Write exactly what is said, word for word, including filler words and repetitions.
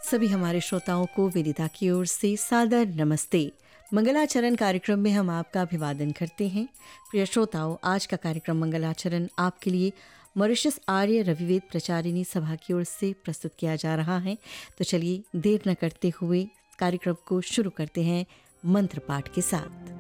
सभी हमारे श्रोताओं को वेदिता की ओर से सादर नमस्ते। मंगलाचरण कार्यक्रम में हम आपका अभिवादन करते हैं। प्रिय श्रोताओं, आज का कार्यक्रम मंगलाचरण आपके लिए मॉरिशस आर्य रविवेद प्रचारिणी सभा की ओर से प्रस्तुत किया जा रहा है। तो चलिए देर न करते हुए कार्यक्रम को शुरू करते हैं मंत्र पाठ के साथ।